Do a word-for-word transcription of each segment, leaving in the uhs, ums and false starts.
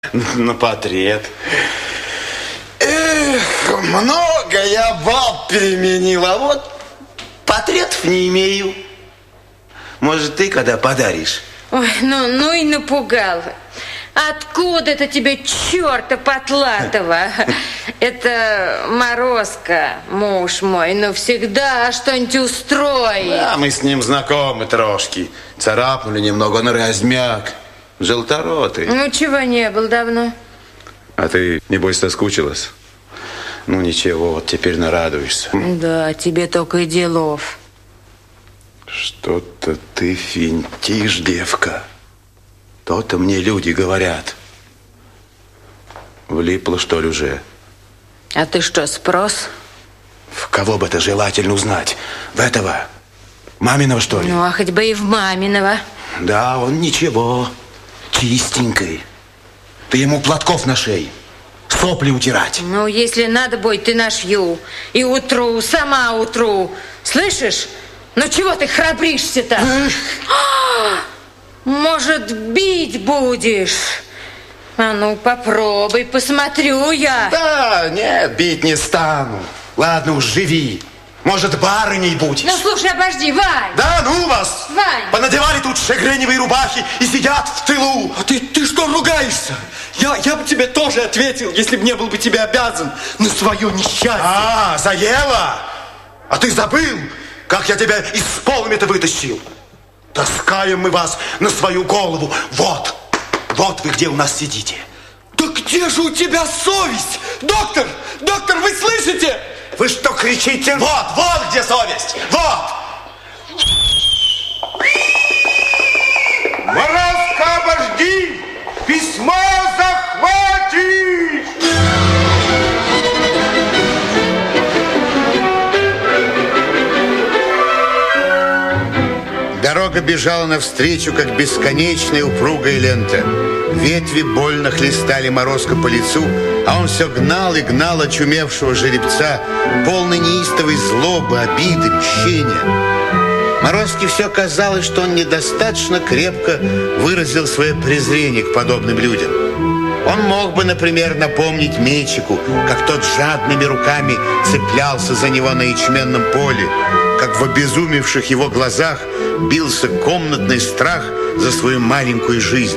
На портрет. Эх, много я баб переменил, а вот портретов не имею. Может, ты когда подаришь? Ой, ну, ну и напугал. Откуда это тебе черта потлатого? Это Морозко, муж мой, ну всегда что-нибудь устроит. Да, мы с ним знакомы трошки. Царапнули немного, он размяк. Желторотый. Ну, чего не был давно. А ты, небось, соскучилась? Ну, ничего, вот теперь нарадуешься. Да, тебе только и делов. Что-то ты финтишь, девка. То-то мне люди говорят. Влипла, что ли, уже? А ты что, спрос? В кого бы это желательно узнать? В этого? Маминого, что ли? Ну, а хоть бы и в маминого. Да, он ничего. Чистенький. Ты ему платков на шее. Сопли утирать. Ну, если надо будет, ты нашью. И утру, сама утру. Слышишь? Ну, чего ты храбришься-то? Может, бить будешь? А ну, попробуй, посмотрю я. Да, нет, бить не стану. Ладно уж, живи. Может, барыней будешь. Ну, слушай, обожди, Вань. Да ну вас! Вань! Понадевали тут шагреневые рубахи и сидят в тылу. А ты, ты что ругаешься? Я, я бы тебе тоже ответил, если бы не был бы тебе обязан на свое несчастье. А, заела? А ты забыл, как я тебя из полами-то вытащил? Таскаем мы вас на свою голову. Вот, вот вы где у нас сидите. Да где же у тебя совесть? Доктор, доктор, вы слышите? Вы что кричите? Вот, вот где совесть, вот! Морозко, обожди! Письмо захватишь! Дорога бежала навстречу, как бесконечная упругая лента. Ветви больно хлестали Морозко по лицу, а он все гнал и гнал очумевшего жеребца, полный неистовой злобы, обиды, мщения. Морозке все казалось, что он недостаточно крепко выразил свое презрение к подобным людям. Он мог бы, например, напомнить Мечику, как тот жадными руками цеплялся за него на ячменном поле, как в обезумевших его глазах бился комнатный страх за свою маленькую жизнь.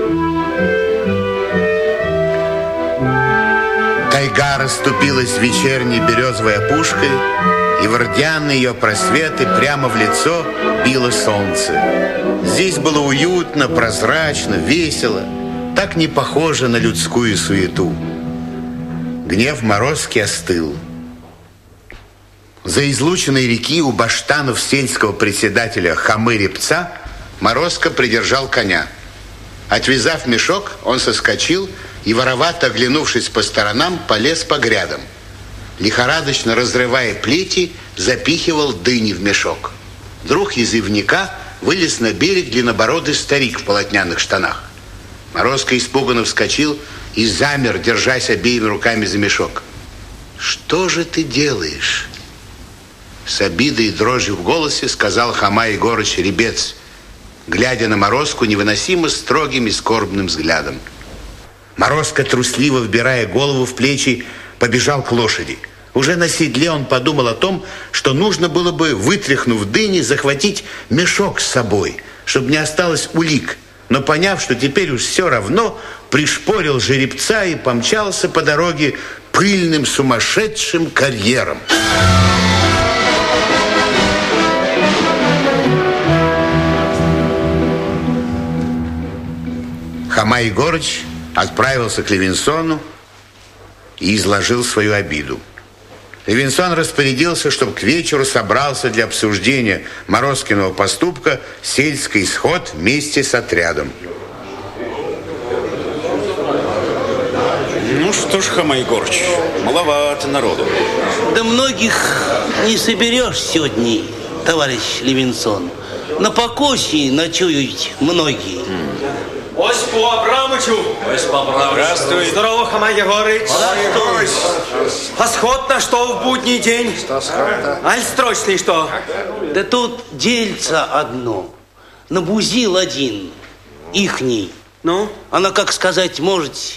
Тайга расступилась вечерней березовой опушкой, и в рдяные ее просветы прямо в лицо било солнце. Здесь было уютно, прозрачно, весело, так не похоже на людскую суету. Гнев Морозки остыл. За излученной реки у баштанов сельского председателя Хамы-Репца Морозко придержал коня. Отвязав мешок, он соскочил и, воровато оглянувшись по сторонам, полез по грядам. Лихорадочно разрывая плети, запихивал дыни в мешок. Вдруг из ивника вылез на берег длиннобородый старик в полотняных штанах. Морозко испуганно вскочил и замер, держась обеими руками за мешок. «Что же ты делаешь?» С обидой и дрожью в голосе сказал Хома Егорыч Ребец, глядя на Морозку невыносимо строгим и скорбным взглядом. Морозко, трусливо вбирая голову в плечи, побежал к лошади. Уже на седле он подумал о том, что нужно было бы, вытряхнув дыни, захватить мешок с собой, чтобы не осталось улик. Но, поняв, что теперь уж все равно, пришпорил жеребца и помчался по дороге пыльным сумасшедшим карьером. Хома Егорыч отправился к Левинсону и изложил свою обиду. Левинсон распорядился, чтобы к вечеру собрался для обсуждения Морозкиного поступка сельский сход вместе с отрядом. Ну что ж, Хома Егорыч, маловато народу. Да многих не соберешь сегодня, товарищ Левинсон. На покосе ночуют многие. Осипу Абрамычу. Осип Абрамыч. Здравствуй. Здорово, Хома Егорыч. Здравствуй. А сход на что в будний день? Что сход-то? Аль строчный что? Да тут дельца одно. Набузил один, ихний, Ну? Она, как сказать, может,